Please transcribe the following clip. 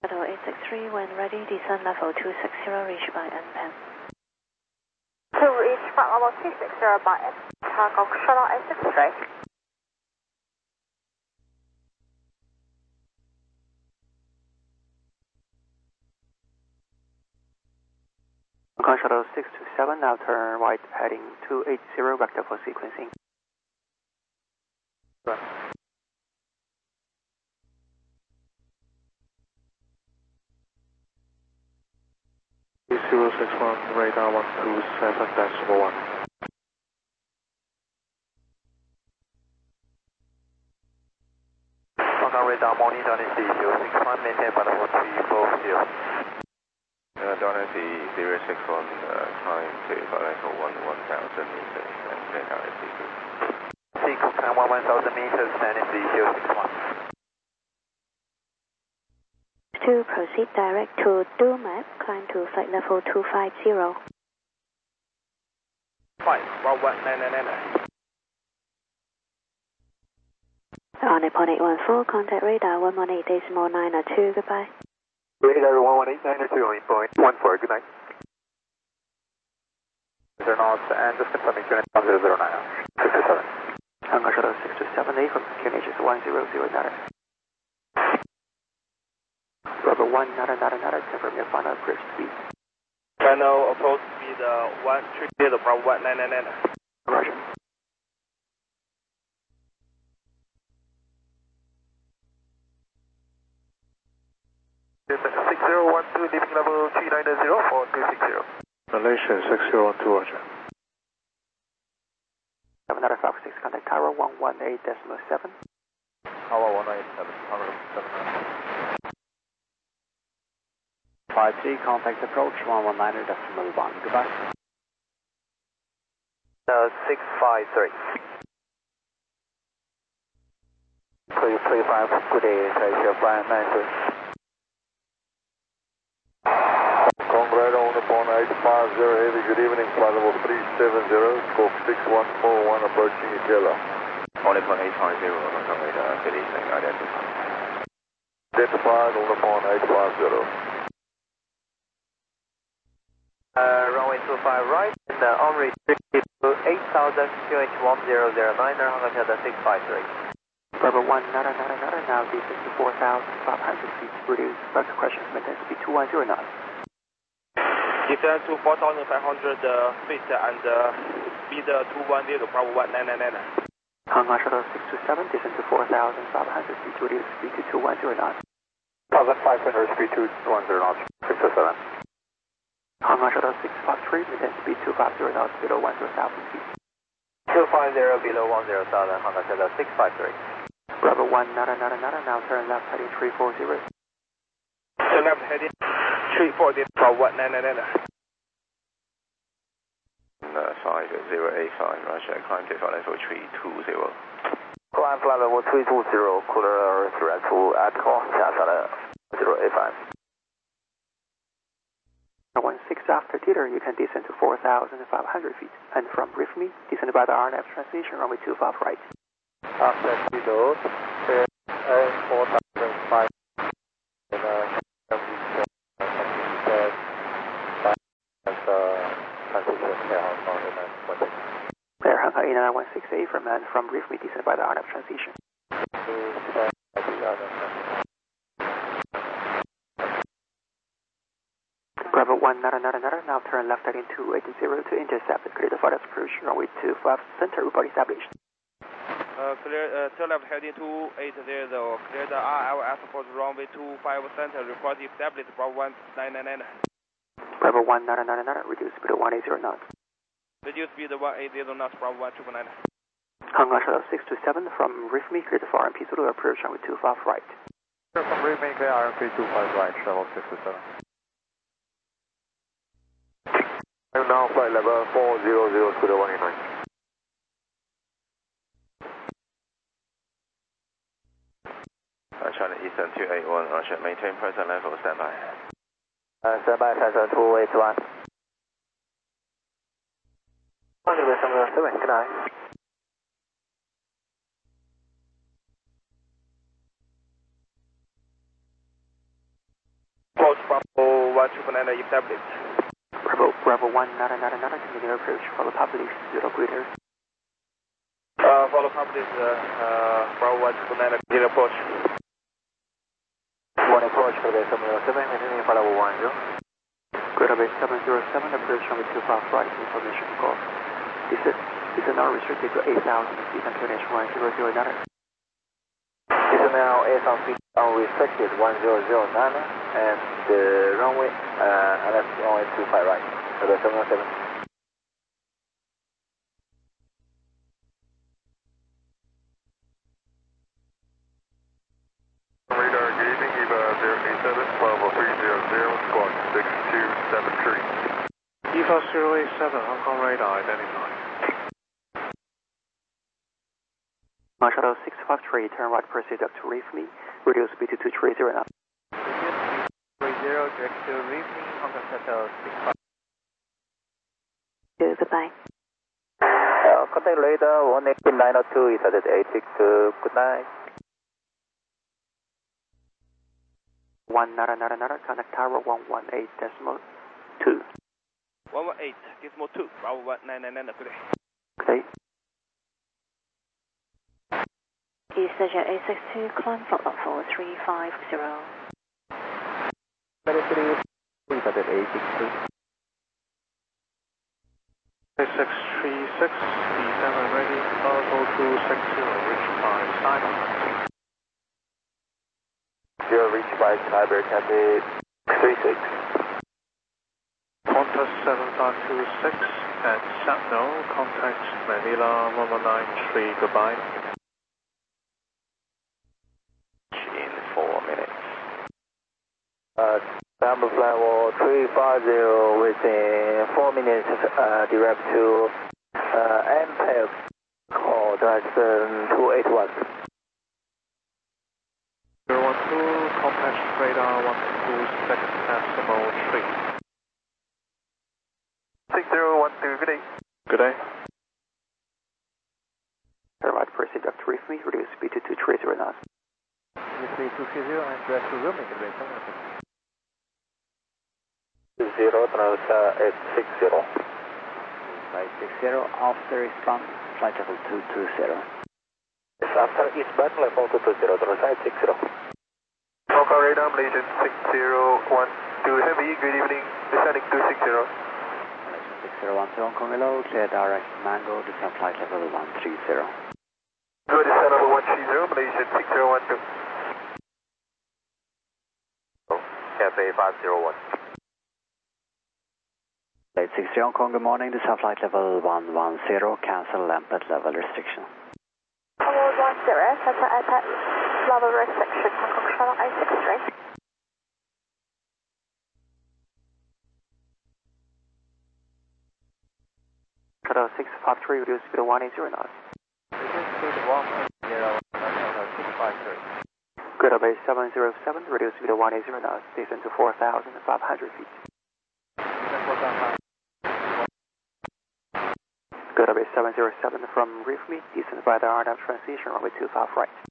Shuttle 863, when ready, descend level 260, reach by NPAN. To reach flight level 260 by Chicago Shuttle 863. Hong Kong Shuttle 627, now turn right heading 280, vector for sequencing. Right. 061, radar 127.1. Hong Kong radar monitor CQ61, maintain Bravo 340. Donaldsy 061, climb to level 1000 meters and clear down at CQ. CQ climb 1000 meters, standing CQ61. To proceed direct to DOMAP, climb to flight level 250. Flight 11999. On Nippon 814, contact radar 118.902, goodbye. Radar 118.902 on point 14, good night. 0 knots and just confirming unit 009, 67. Hong Kong Shuttle 627A from QNH is 1009. Bravo 1999, confirm your final approach speed. Final approach speed 130, Bravo 1999. Roger. This is 6012, leaving level 390 for 260. Malaysia 6012, Roger. 756, contact Tower 118.7. Tower 118.7, Tower 7. 5G, contact approach 119.1, goodbye. 653. 335, good day, Asia flight 93. Radar on the phone 850, heavy, good evening, flight level 370, scope 6141, approaching Yellow. On the phone 850, Hong Kong radar, good evening, identified. Identified on the phone 850. Runway 25 right, and on restricted to 8000, QH 1009, Hong Kong Shuttle 653. Bravo 1999, now descend to 4,500 feet, reduce vector correction, maintain speed 210 knots. Descend to 4,500 feet and speed 210, Bravo 1999. Hong Kong Shuttle 627, descend to 4,500 feet, reduce speed to 210 knots. 1,500, speed 210 knots, 627. Hong Kong Shuttle 653, maintain speed 250 knots, below 10,000 feet. 250, below 10,000, Hong Kong Shuttle 653. Bravo 1999, now turn left heading 340. Turn left heading 340, Bravo 1999. 5085, Roger, climb to flight level 320. Climb flight level 320, cooler threat to Atco, 085. 16 after teeter, you can descend to 4,500 feet, and from brief me, descend by the RNF transition, runway 25 right. After teeter, 4,500. There, Hong Kong 8916A from and from brief me, descend by the RNF transition. Bravo 1999, now turn left heading 280 to intercept, clear the flight approach, runway 25 center, report established. Clear, turn left heading 280, clear the RLS for runway 25 center, report established, Bravo 1999. Bravo 1999, reduce speed to 180 knots. Reduce speed 180 knots, Bravo 1299. Hong Kong Shuttle 627, from RIFME, clear the RMP Zulu approach, runway 25 right. From RIFME, clear RMP 25 right, level 627. And now flight level 400, Scooter 189. China Eastern 281, Roger, maintain present level, standby. Standby, Cessna 281. 7, good night. Triple established. Bravo 1, nada, continue approach, follow public, 0 greater. Follow public, Bravo 1, Triple continue approach. 1 approach, Greater 707, maintaining Bravo 10. Greater Bay 707, approach runway 25 right, information call. This is now restricted to 8,000 feet and finish 1009. This is now 8,000 feet unrestricted 1009 and the runway, left runway 25 right, Greater 707. Radar, good evening, EVA 087, Bravo 300, squawk 6273. EVA 087, Hong Kong radar identified. Shuttle 653, turn right, proceed up to RIFME, reduce speed to 230 knots. 30, direct to RIFME, Hong Kong Shuttle 653. Goodbye. Contact radar 18902 is at 862, good night. 1 nada, contact tower 118.2. 118, Gizmo 2, Bravo 199, good day. Good day. EasterJet 862, climb flight level 350. 33 is at 862. 636, D7 ready, Bravo 260, reach by Cyber. Zero reach by Cyber, Cathay 36. Qantas 7526 at Satno, contact Manila 1193, goodbye. In 4 minutes. Number flight level 350 within 4 minutes, direct to MPEG, call direction 281. 012, contact radar 122, second decimal 3. 6012, good day. Good day. Turn right, proceed up to RIFME, reduce speed to 230 knots. Speed 230 and direct to room, make it very 0, 860. 560, after eastbound, flight level 220. It's after eastbound, level 220, 560. Hong Kong radar, Malaysian 6012, heavy, good evening, descending 260. 6012, Hong Kong hello, clear direct Mango, descend flight level 130. Good, descend level 130, Malaysian 6012. Cathay 501. Late 60 Hong Kong, good morning, descend flight level 110, cancel Lampet level restriction. Level 10, set at level restriction, Hong Kong Shuttle 863. Shuttle 653, reduce speed to 180 knots. Speed 180, 653. Greater Bay 707, reduce speed to 180 knots, descend to 4,500 feet. Greater Bay 707 from RIFME, descend by the RNAV transition runway 25 right.